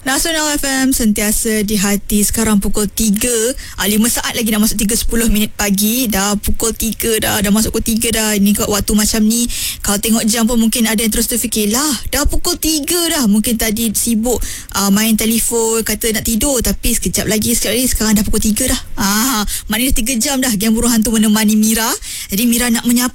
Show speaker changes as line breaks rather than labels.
Nasional FM sentiasa di hati. Sekarang pukul 3, 5 saat lagi nak masuk 3:10 pagi. Dah pukul 3 dah masuk pukul 3 dah. Ini kat waktu macam ni, kalau tengok jam pun mungkin ada yang terus terfikir lah, dah pukul 3 dah. Mungkin tadi sibuk main telefon, kata nak tidur, tapi sekejap lagi. Sekarang dah pukul 3 dah. Maknanya 3 jam dah Geng Burung Hantu menemani Mira. Jadi Mira nak menyapa